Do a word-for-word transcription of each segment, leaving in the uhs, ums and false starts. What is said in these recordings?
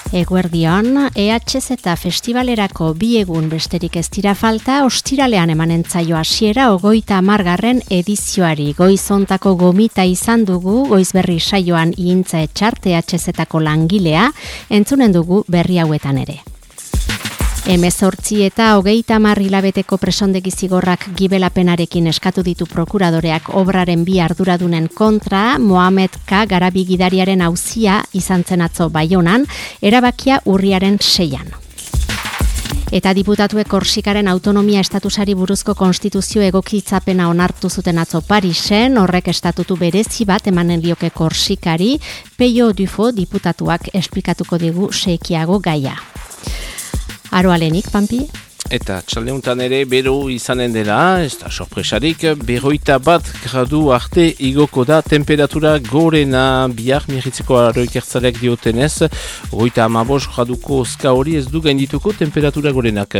Eguerdion, E H Z festivalerako bi egun besterik ez dira falta, ostiralean emanen zaio hasiera hogeita hamargarren edizioari. Goizontako gomita izan dugu, Goizberri saioan Ihintza Etxart E H Z-ko langilea, entzunen dugu berri hauetan ere. Hemezortzi eta hogeita hamar hilabeteko presondegi zigorrak gibelapenarekin eskatu ditu prokuradoreak obraren bi arduradunen kontra. Mohamed K. Garabi gidariaren auzia izan zen atzo Baionan, erabakia urriaren seian. Eta diputatuek Korsikaren autonomia estatusari buruzko konstituzio egokitzapena onartu zuten atzo Parisen, horrek estatutu berezi bat emanen lioke Korsikari. Peio Dufo diputatuak esplikatuko digu sekiago gaia. Aroalenik, Pampi? Eta txaldeuntan ere bero izanen dela, ez da sorpresarik, berroita bat gradu arte igoko da temperatura gorena bihar mirritzeko aroikertzaleak diotenez, hogeita hamabos graduko oska hori ez du gaindituko temperatura gorenak.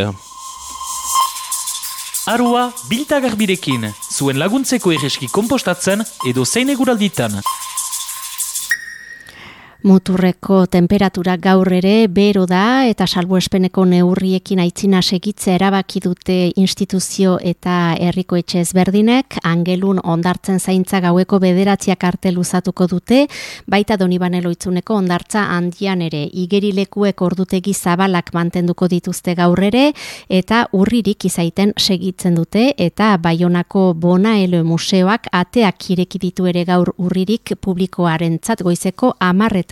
Arua biltagarbirekin, zuen laguntzeko erreski konpostatzen edo zein eguralditan. Muturreko temperatura gaur ere bero da eta salbuespeneko neurriekin aitzina segitzea erabaki dute instituzio eta herriko etxe ezberdinek. Angelun ondartzen zaintza gaueko bederatziak arte luzatuko dute, baita Donibane Loitzuneko ondartza handian ere. Igerilekuek ordutegi zabalak mantenduko dituzte gaur ere eta urririk izaiten segitzen dute eta Baionako Bonaelo museoak ateak ireki ditu ere gaur urririk publikoarentzat goizeko hamarret.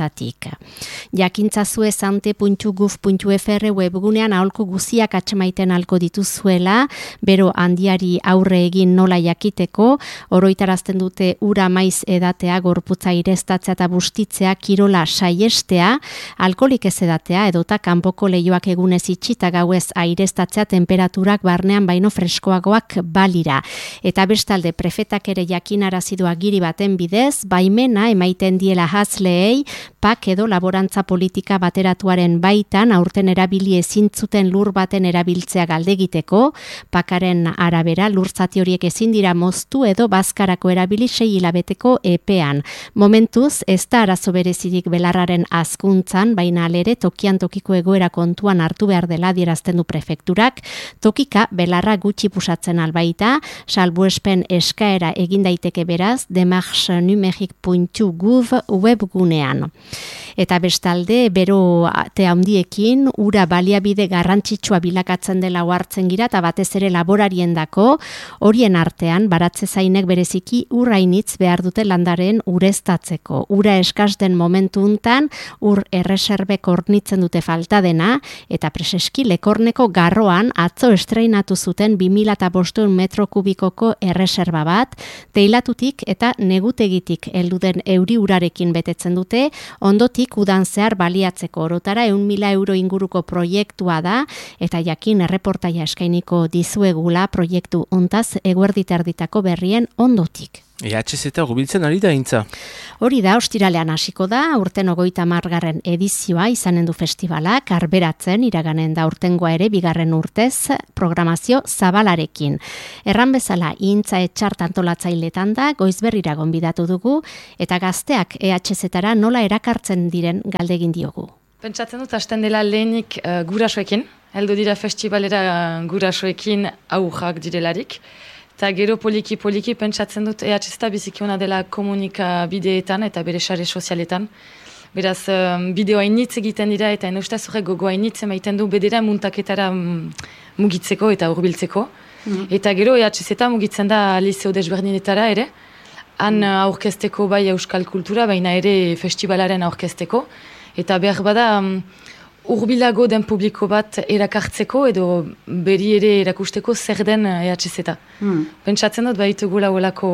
Jakintzazue sante puntu gov puntu f r webgunean aholku guziak atxemaiten alko dituzuela, bero handiari aurre egin nola jakiteko, oroitarazten dute ura maiz edatea, gorputza ireztatzea eta bustitzea, kirola saiestea, alkolik ez edatea, edota kanpoko leioak egunez itxita gauez aireztatzea temperaturak barnean baino freskoagoak balira. Eta bestalde prefetak ere jakinarazidu agiri baten bidez, baimena emaiten diela hazleei, pak edo laborantza politika bateratuaren baitan aurten erabili ezin zuten lur baten erabiltzea galdegiteko, pakaren arabera lur zati horiek ezin dira moztu edo bazkarako erabili sei hilabeteko epean. Momentuz ez da arazo berezirik belarraren hazkuntzan, baina alere tokian tokiko egoera kontuan hartu behar dela adierazten du prefekturak, tokika belarra gutxi pusatzen albaita, salbuespen eskaera egin daiteke beraz demarche numerik puntu gov webgunean. Eta bestalde, bero te handiekin, ura baliabide garrantzitsua bilakatzen dela ohartzen gira eta batez ere laborariendako, horien artean baratze zainek bereziki urrainitz behar dute landaren ureztatzeko. Ura eskas den momentu untan, ur erreserbek hornitzen dute falta dena, eta preseski lekorneko garroan atzo estreinatu zuten bi mila bostehun metro kubikoko erreserba bat, teilatutik eta negutegitik heldu den euri urarekin betetzen dute, ondotik udan zehar baliatzeko orotara ehun mila euro inguruko proiektua da eta jakin erreportaia eskainiko dizuegula proiektu hontaz eguerditerditako berrien ondotik. E H Z gubiltzen ari da Ihintza. Hori da, ostiralean hasiko da, urten hogeita hamargarren edizioa izanen du festivalak, arberatzen iraganen da urtengoa ere bigarren urtez programazio zabalarekin. Erran bezala Ihintza Etxart antolatzailetan da, Goizberrira gonbidatu dugu, eta gazteak E H Z-ara nola erakartzen diren galdegin diogu. Pentsatzen dut, hasten dela lehenik uh, gurasoekin, heldu dira festivalera uh, gurasoekin aurrak direlarik, eta gero poliki-poliki pentsatzen dut E H Z biziki ona dela komunikabideetan eta bere sare sozialetan. Beraz, um, bideo hainitz egiten dira eta enostaz horrek gogo hainitz emaiten du bedera muntaketara um, mugitzeko eta hurbiltzeko. Mm. Eta gero E H Z mugitzen da liceo desberdinetara ere, han mm. aurkezteko bai euskal kultura, baina ere festivalaren aurkezteko. Eta behar bada um, urbilago den publiko bat erakartzeko edo beri ere erakusteko zer den E H Z. Hmm. Pentsatzen dut baitu gula olako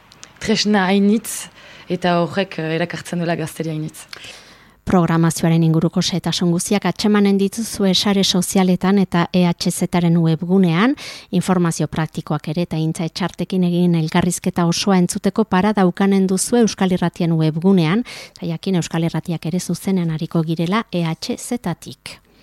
tresna hainitz eta horrek erakartzen duela gazteria hainitz. Programazioaren inguruko xehetasun guztiak atsemanen dituzue sare sozialetan eta E H Z-aren webgunean, informazio praktikoak ere eta Ihintza Etxartekin egin elkarrizketa osoa entzuteko para daukanen duzu Euskal Irratien webgunean, eta jakin Euskal Irratiak ere zuzenean ariko girela E H Z-tik.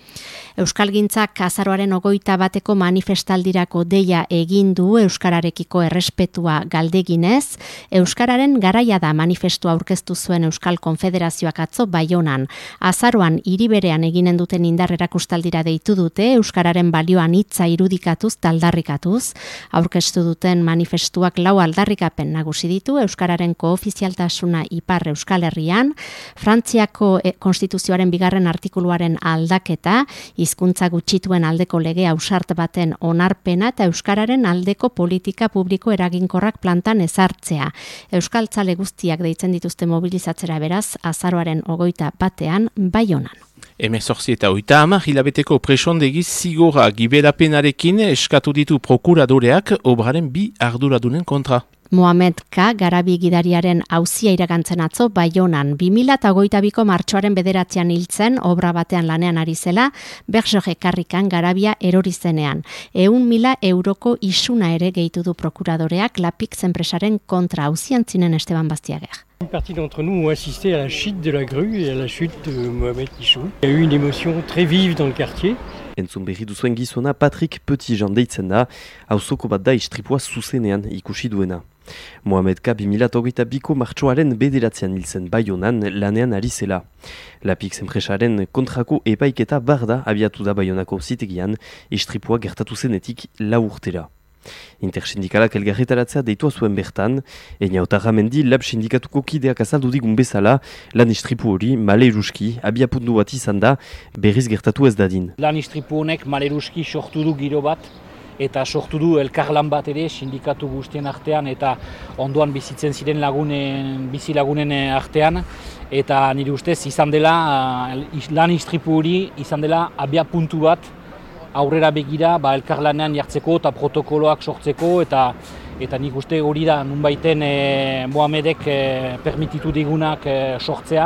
Euskalgintzak azaroaren ogoita bateko manifestaldirako deia egin du euskararekiko errespetua galdeginez, euskararen garaia da manifestua aurkeztu zuen Euskal Konfederazioak atzo Baionan. Azaroan hiri berean eginen duten indar erakustaldira deitu dute euskararen balioan hitza irudikatuz taldarrikatuz. Aurkeztu duten manifestuak lau aldarrikapen nagusi ditu euskararen koofizialtasuna ipar Euskal Herrian, Frantziako konstituzioaren bigarren artikuluaren aldaketa, hizkuntza gutxituen aldeko lege ausart baten onarpena eta euskararen aldeko politika publiko eraginkorrak plantan ezartzea. Euskaltzale guztiak deitzen dituzte mobilizatzera beraz, azaroaren ogoita batean Baionan. Hemezortzi eta oita hamar hilabeteko presondegi zigora giberapenarekin eskatu ditu prokuradoreak obraren bi arduradunen kontra. Mohamed K. Garabi gidariaren auzia iragantzen atzo Baionan. bi mila hogeita biko martxoaren bederatzean hiltzen, obra batean lanean ari zela, Bergere karrikan Garabia erori zenean. Ehun mila euroko isuna ere gehitu du prokuradoreak Lapix enpresaren kontra auzian zinen Esteban Bastiager. Une partie d'entre nous ont assisté à la chute de la grue et à la chute de Mohamed Michou. Il y a eu une émotion très vive dans le quartier. Entzun berri duzuen gizona Patrick Petitjean deitzen da, auzoko bat da istripua zuzenean ikusi duena. Mohamed K. bi mila hogeita biko martxoaren bederatzean hiltzen Baionan lanean ari zela. Lapix enpresaren kontrako epaiketa barda abiatu da Baionako zitegian, istripua gertatu zenetik lau urtera. Intersindikalak elgarretaratzea deitua zuen bertan, Eina Otarramendi lab sindikatuko kideak azaldu digun bezala, lan istripu hori maleruski abiapuntu bat izan da berriz gertatu ez dadin. Lan istripu honek maleruski sortu du giro bat, eta sortu du elkarlan bat ere sindikatu guztien artean eta ondoan bizitzen ziren lagunen, bizi lagunen artean, eta nire ustez izan dela, lan istripu hori izan dela abiapuntu bat aurrera begira ba, elkarlanean jartzeko eta protokoloak sortzeko eta eta nik uste hori da nunbaiten e, Mohamedek e, permititu digunak e, sortzea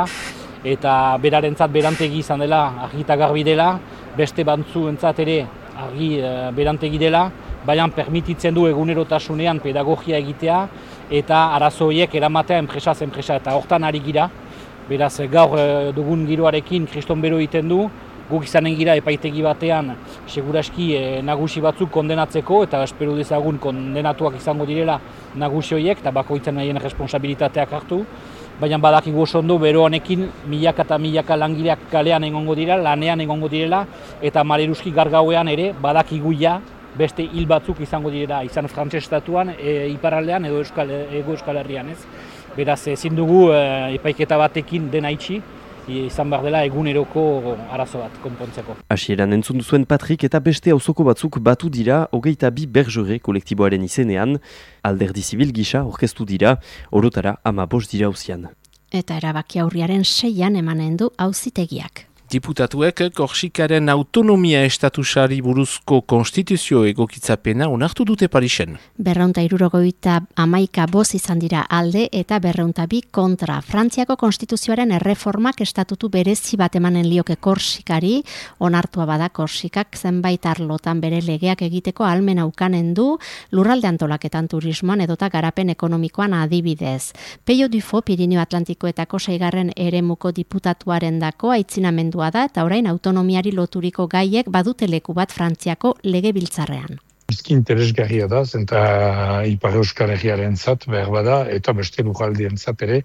eta berarentzat berantegi izan dela, argi eta garbi dela, beste bantzuentzat ere argi e, berantegi dela, baina permititzen du egunerotasunean pedagogia egitea eta arazo horiek eramatea enpresaz enpresa eta hortan ari gira. Beraz gaur e, dugun giroarekin kriston bero egiten du, guk izanen gira epaitegi batean seguraski e, nagusi batzuk kondenatzeko eta espero dezagun kondenatuak izango direla nagusi horiek eta bakoitzen nahien responsabilitateak hartu. Baina badakigu oso ondo bero honekin milaka eta milaka langileak kalean egongo dira, lanean egongo direla eta maleruski gargauean ere badakigu ja beste hil batzuk izango direla, izan frantses estatuan, e, iparraldean edo Euskal, ego Euskal Herrian ez. Beraz ezin dugu e, epaiketa batekin dena itxi, izan behar dela eguneroko arazo bat konpontzeko. Hasieran entzun duzuen Patrick eta beste auzoko batzuk batu dira hogeita bi Bergere kolektiboaren izenean, alderdi zibil gisa orkestu dira, orotara ama bost dira auzian. Eta erabaki aurriaren seian emanen du auzitegiak. Diputatuek Korsikaren autonomia estatusari buruzko konstituzio egokitzapena onartu dute Parisen. Berreunta irurogoita amaika boz izan dira alde eta berreunta bi kontra. Frantziako konstituzioaren erreformak estatutu berezi bat emanen lioke Korsikari, onartua bada Korsikak zenbait arlotan bere legeak egiteko ahalmena ukanen du, lurralde antolaketan turismoan edota garapen ekonomikoan adibidez. Peio Dufo Pirineo Atlantikoetako seigarren eremuko diputatuaren dako aitzinamendu da eta orain autonomiari loturiko gaiek badute leku bat Frantziako legebiltzarrean. Bizki interesgarria da, zenta Ipar Euskal Herriaren zat behar bada, eta beste lurraldeen zat ere,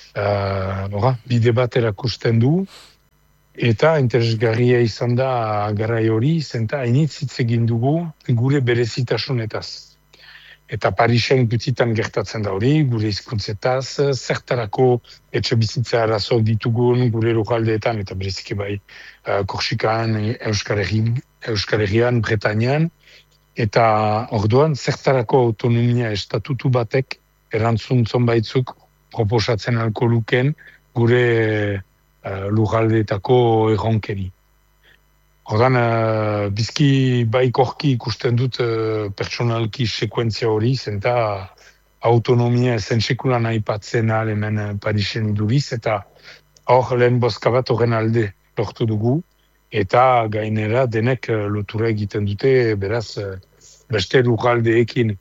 uh, bide bat erakusten du, eta interesgarria izan da garai hori, zenta hainitzitz egin dugu gure berezitasunetaz. Eta Parisen gutitan gertatzen da hori, gure hizkuntzetaz, zertarako etxe bizitza arazo ditugun gure lurraldeetan, eta bereziki bai uh, Korsikan, Euskal Herrian, Euskal Herrian, Bretañan, eta orduan zertarako autonomia estatutu batek erantzun zonbaitzuk proposatzen alko luken gure uh, lurraldeetako erronkeri. Ordan, uh, bizki baikorki ikusten dut uh, pertsonalki sekuentzia hori, zenta autonomia zen sekulan aipatzen hemen uh, Parisen iduriz, eta hor lehen bozka bat horren alde lortu dugu, eta gainera denek uh, lotura egiten dute, beraz, uh, beste lurraldeekin.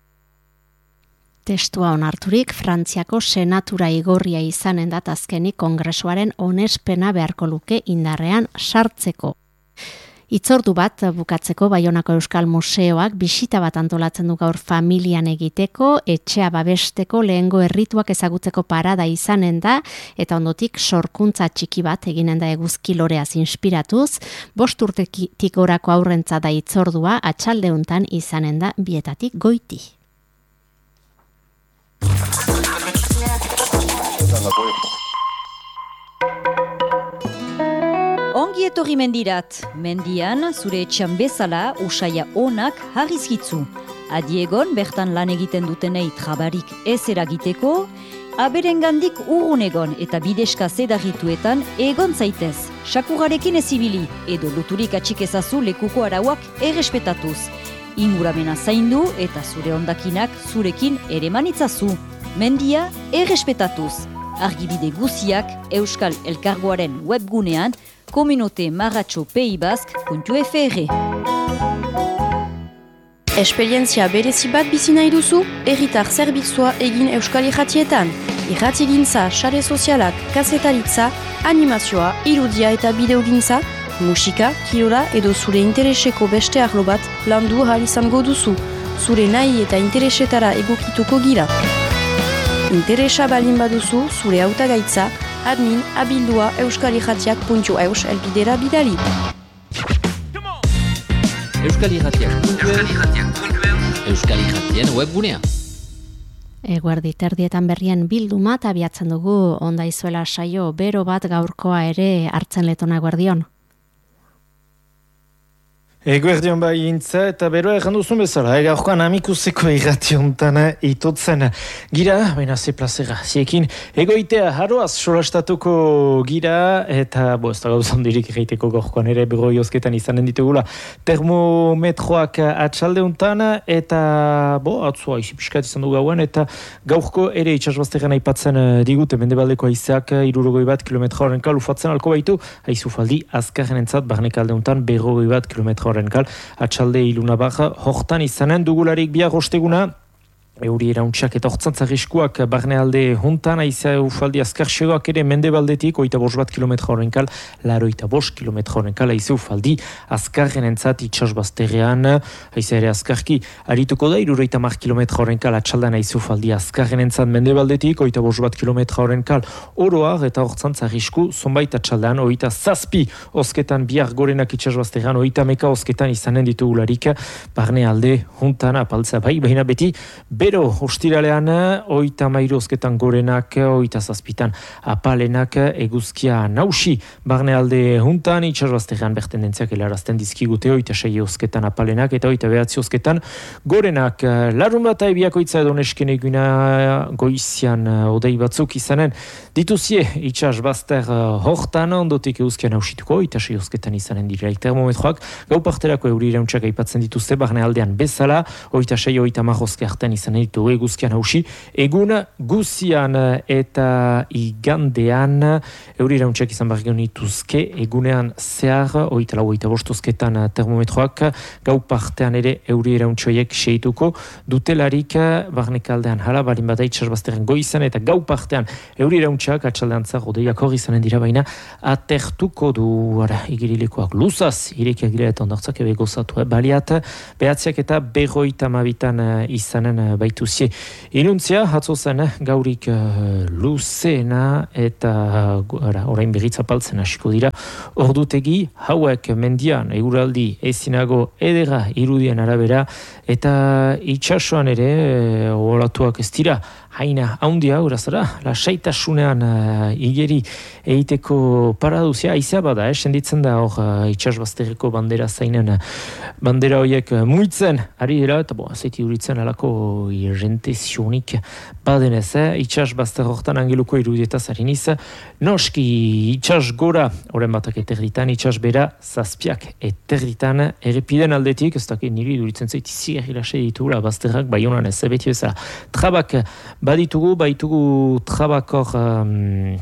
Testua onarturik, Frantziako senatura igorria izanen dat azkenik kongresuaren onespena beharko luke indarrean sartzeko. Itzordu bat bukatzeko Baionako Euskal Museoak bisita bat antolatzen du gaur familian egiteko, etxea babesteko lehengo errituak ezagutzeko parada izanen da, eta ondotik sorkuntza txiki bat eginen da eguzki loreaz inspiratuz, bost urtetik gorako aurrentza da itzordua, atxaldeuntan izanen da bietatik goiti. Ongi etorri mendirat, mendian zure etxean bezala usaia onak harrizkitzu. Adiegon bertan lan egiten dutenei trabarik ez eragiteko, aberengandik urrun egon eta bideska zedarrituetan egon zaitez. Sakurarekin ezibili edo luturik atxik ezazu lekuko arauak errespetatuz. Inguramena zaindu eta zure ondakinak zurekin ere manitzazu. Mendia errespetatuz. Argibide guziak Euskal Elkargoaren webgunean Komunote Marratxo Peibask puntu F R. Esperientzia berezi bat bizi nahi duzu, herritar zerbitzua egin Euskal Irratietan. Irratigintza, sare sozialak, kazetaritza, animazioa, irudia eta bideogintza, musika, kirola edo zure intereseko beste arlo bat landu ahal izango duzu. Zure nahi eta interesetara egokituko gira. Interesa balin baduzu, zure hautagaitza, admin abildua euskalirratiak puntu eus elbidera bidali. Euskalirratiak puntu eus Euskalirratien webgunea. Eguerdi terdietan berrien bilduma eta abiatzen dugu onda izuela saio bero bat gaurkoa ere hartzen letona guardion. Eguerdion bai intza eta beroa errandu zuen bezala, gaurkoan amikuseko irrationtan itotzen gira, baina ze plazera, ziekin egoitea haroaz solastatuko gira, eta bo, ez da gauzan dirik egiteko gaurkoan ere beroi osketan izanen ditugula termometroak atxaldeuntan, eta bo, atzua izi piskat izan du gauen, eta gaurko ere itxasbazteran aipatzen digute, mendebaldeko aizeak irurogoi bat kilometro horrenkal ufatzen alko baitu, haizufaldi azkarren entzat, barnekaldeuntan berrogoi bat kilometro horrenkal, atxalde iluna baja, hortan izanen dugularik biar osteguna, euri erauntxak eta hortzantza riskuak barnealde juntan, aizea ufaldi azkarxegoak ere mendebaldetik, oita bost bat kilometro horrenkal, laroita bost kilometro horrenkal, aizea ufaldi azkarren entzat itxasbazterrean, aizea ere azkarki, arituko da, iruroita mar kilometro horrenkal, atxaldan aizea ufaldi azkarren entzat mendebaldetik, oita bost bat kilometro horrenkal, oroar eta hortzantza risku, zonbait atxaldean, oita zazpi osketan biar gorenak itxasbazterrean, oita meka osketan izanen ditugularik, barnealde juntan apaltza bai, baina beti, Bero, ostiralean, oita mairu osketan gorenak, oita zazpitan apalenak, eguzkia nausi, barnealde juntan, itxasbaztean bertendentziak helarazten dizkigute, oita sei osketan apalenak, eta oita behatzi osketan gorenak. Larun bat aibiakoitza edo nesken eguna goizian odei batzuk izanen, dituzie itxasbazter hortan, ondotik eguzkia nausituko, oita sei osketan izanen dira termometroak, gau parterako euri irauntxak aipatzen dituzte, barnealdean bezala, oita sei, oita mar oske hartan izanen ditu eguzkian hausi, egun guzian eta igandean euri irauntxak izan barri genituzke, egunean zehar, oita lau, oita bostuzketan termometroak, gau partean ere euri irauntxoiek seituko, dutelarik barnekaldean hala, barin bada itxasbazteren goizan, eta gau partean euri irauntxak atxaldean zar, odeiak hori izanen dira baina, atertuko du, ara, igirilekoak luzaz, irekiak dira eta ondartzak ebe gozatu, eh? Baliat, behatziak eta berroita mabitan izanen baituzie. Inuntzia, hatzo zen, gaurik uh, luzena eta uh, orain berritza paltzen hasiko dira. Ordutegi, hauek mendian, eguraldi ezinago edera irudien arabera, eta itxasuan ere, uh, olatuak ez dira, haina haundia, urazara, lasaitasunean uh, igeri egiteko paraduzia, aizea bada, eh? Senditzen da hor uh, itxasbazterreko bandera zainen, uh, bandera horiek uh, muitzen, ari dira, eta bo, azaiti duritzen alako irrentezionik badenez, eh? Itxasbazter hortan angeluko irudietaz hariniz, noski itxas gora, horren batak eterditan, itxas bera zazpiak eterditan, errepiden aldetik, ez dakit niri duritzen zaiti zigarri lasai ditugula, bazterrak bai honan ez, beti bezala, trabak baditugu, baitugu trabakor um,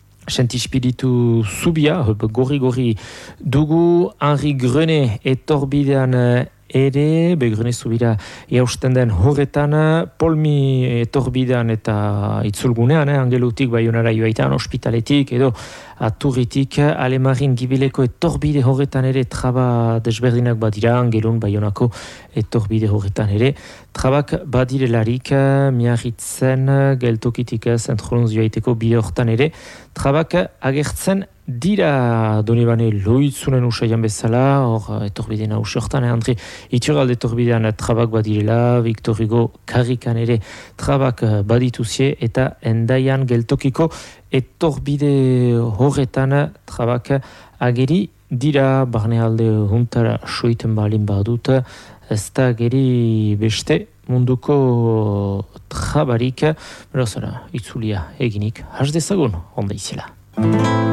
sentispiritu zubia, gorri-gorri dugu, Henri Grenet etorbidean ere, Begrene zubira jausten den horretan, polmi etorbidean eta itzulgunean, eh, Angelutik Baionara joaitan, ospitaletik edo aturritik, Alemarin gibileko etorbide horretan ere traba desberdinak badira, Angelun Baionako etorbide horretan ere. Trabak badirelarik, miarritzen, geltokitik zentrolunz joaiteko bide horretan ere, trabak agertzen dira Donibane loitzunen usaian bezala, hor etorbide nahusi horretan, Andre Itxuralde etorbidean trabak badirela, Victor Hugo karrikan ere trabak badituzie, eta endaian geltokiko etorbide horretan trabak ageri dira, barnealde huntara soiten balin badut, ez da geri beste munduko trabarik, berazara, itzulia eginik, has dezagun, onda izela.